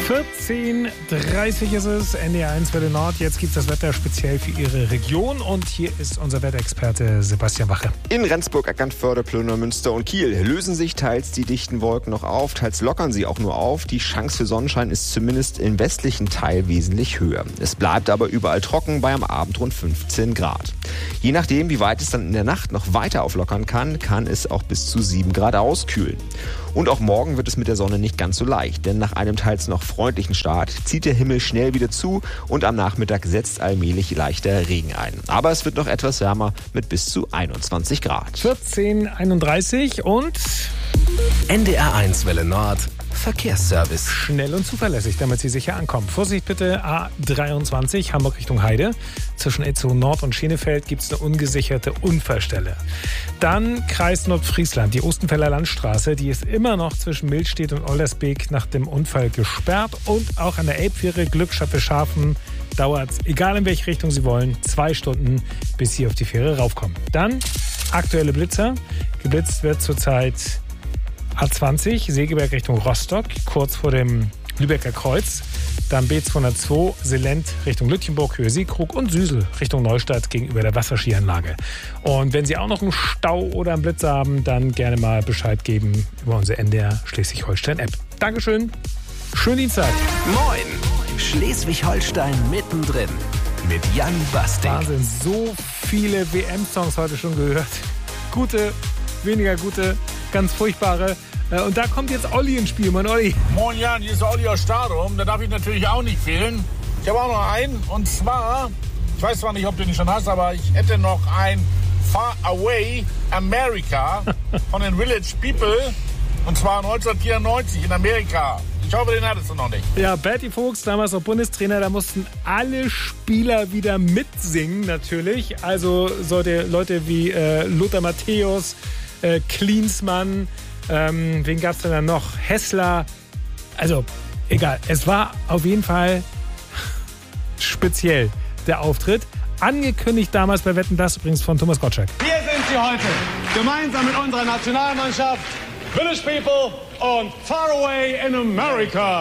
14:30 ist es, NDR 1 Welle Nord. Jetzt gibt es das Wetter speziell für Ihre Region und hier ist unser Wetterexperte Sebastian Wache. In Rendsburg, Eckernförde, Plöner, Münster und Kiel lösen sich teils die dichten Wolken noch auf, teils lockern sie auch nur auf. Die Chance für Sonnenschein ist zumindest im westlichen Teil wesentlich höher. Es bleibt aber überall trocken, bei am Abend rund 15 Grad. Je nachdem, wie weit es dann in der Nacht noch weiter auflockern kann, kann es auch bis zu 7 Grad auskühlen. Und auch morgen wird es mit der Sonne nicht ganz so leicht, denn nach einem teils noch freundlichen Start zieht der Himmel schnell wieder zu und am Nachmittag setzt allmählich leichter Regen ein. Aber es wird noch etwas wärmer mit bis zu 21 Grad. 14:31 und NDR 1 Welle Nord Verkehrsservice. schnell und zuverlässig, damit Sie sicher ankommen. Vorsicht bitte, A23 Hamburg Richtung Heide. Zwischen Itzehoe Nord und Schenefeld gibt es eine ungesicherte Unfallstelle. Dann Kreis Nordfriesland, die Ostenfelder Landstraße, die ist immer noch zwischen Milstedt und Oldersbeek nach dem Unfall gesperrt. Und auch an der Elbfähre Glückstadt-Schafen dauert es, egal in welche Richtung Sie wollen, 2 Stunden, bis Sie auf die Fähre raufkommen. Dann aktuelle Blitzer. Geblitzt wird zurzeit A20, Segeberg Richtung Rostock, kurz vor dem Lübecker Kreuz. Dann B202, Selent Richtung Lütjenburg, Höhe Siegkrug und Süsel Richtung Neustadt gegenüber der Wasserskianlage. Und wenn Sie auch noch einen Stau oder einen Blitzer haben, dann gerne mal Bescheid geben über unsere NDR Schleswig-Holstein-App. Dankeschön, schönen Dienstag. Moin! Schleswig-Holstein mittendrin mit Jan Basting. Wahnsinn, so viele WM-Songs heute schon gehört. Gute, weniger gute, ganz furchtbare. Und da kommt jetzt Olli ins Spiel, mein Olli. Moin Jan, hier ist Olli aus Starum. Da darf ich natürlich auch nicht fehlen. Ich habe auch noch einen. Und zwar, ich weiß zwar nicht, ob du den schon hast, aber ich hätte noch ein Far Away America von den Village People. Und zwar 1994 in Amerika. Ich hoffe, den hattest du noch nicht. Ja, Berti Vogts, damals noch Bundestrainer, da mussten alle Spieler wieder mitsingen natürlich. Also solche Leute wie Lothar Matthäus, Klinsmann, wen gab es denn da noch? Hessler. Also, egal. Es war auf jeden Fall speziell, der Auftritt. Angekündigt damals bei Wetten, das übrigens von Thomas Gottschalk. Hier sind sie heute, gemeinsam mit unserer Nationalmannschaft, Village People und Far Away in America.